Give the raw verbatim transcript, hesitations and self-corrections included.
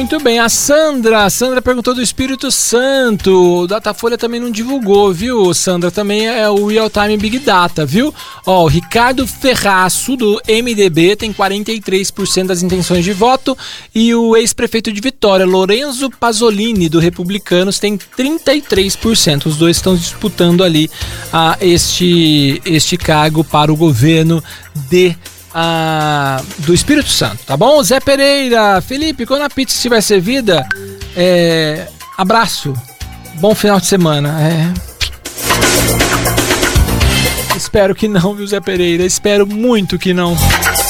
Muito bem, a Sandra, a Sandra perguntou do Espírito Santo, o Datafolha também não divulgou, viu, Sandra? Também é o Real Time Big Data, viu? Ó, o Ricardo Ferraço, do M D B, tem quarenta e três por cento das intenções de voto, e o ex-prefeito de Vitória, Lorenzo Pasolini, do Republicanos, tem trinta e três por cento. Os dois estão disputando ali a, este, este cargo para o governo de Ah, do Espírito Santo, tá bom? Zé Pereira, Felipe, quando a pizza estiver servida, é, abraço, bom final de semana. É. Espero que não, viu, Zé Pereira? Espero muito que não.